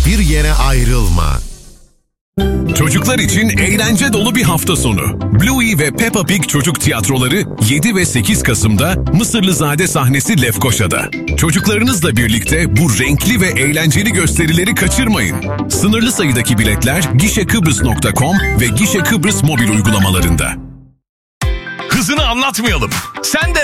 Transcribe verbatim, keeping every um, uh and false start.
hiçbir yere ayrılma. Çocuklar için eğlence dolu bir hafta sonu. Bluey ve Peppa Pig çocuk tiyatroları yedi ve sekiz Kasım'da Mısırlızade sahnesi Lefkoşa'da. Çocuklarınızla birlikte bu renkli ve eğlenceli gösterileri kaçırmayın. Sınırlı sayıdaki biletler gişekıbrıs nokta com ve Gişe Kıbrıs mobil uygulamalarında. Hızını anlatmayalım. Sen de